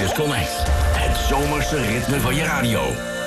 Campus Connect. Het zomerse ritme van je radio.